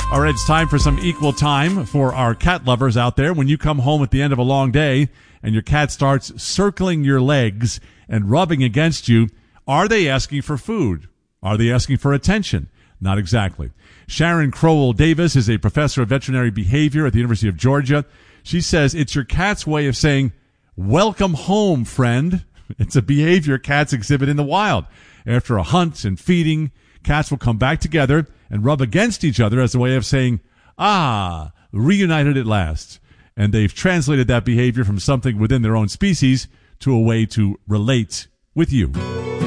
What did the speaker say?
All right, it's time for some equal time for our cat lovers out there. When you come home at the end of a long day and your cat starts circling your legs and rubbing against you, are they asking for food? Are they asking for attention? Not exactly. Sharon Crowell Davis is a professor of veterinary behavior at the University of Georgia. She says it's your cat's way of saying, welcome home, friend. It's a behavior cats exhibit in the wild. After a hunt and feeding, cats will come back together and rub against each other as a way of saying, reunited at last. And they've translated that behavior from something within their own species to a way to relate with you.